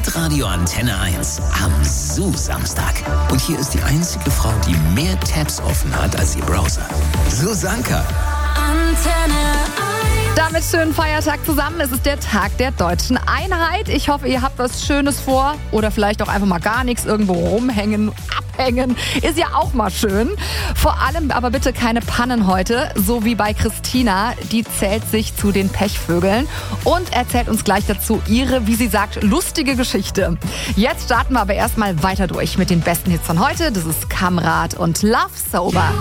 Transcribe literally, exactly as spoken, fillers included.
Hitradio Antenne eins am Zoo-Samstag. Und hier ist die einzige Frau, die mehr Tabs offen hat als ihr Browser. Susanka. Antenne eins. Damit schönen Feiertag zusammen. Es ist der Tag der deutschen Einheit. Ich hoffe, ihr habt was Schönes vor oder vielleicht auch einfach mal gar nichts, irgendwo rumhängen, abhängen. Ist ja auch mal schön. Vor allem aber bitte keine Pannen heute, so wie bei Christina. Die zählt sich zu den Pechvögeln und erzählt uns gleich dazu ihre, wie sie sagt, lustige Geschichte. Jetzt starten wir aber erstmal weiter durch mit den besten Hits von heute. Das ist Kamrat und Love Sober.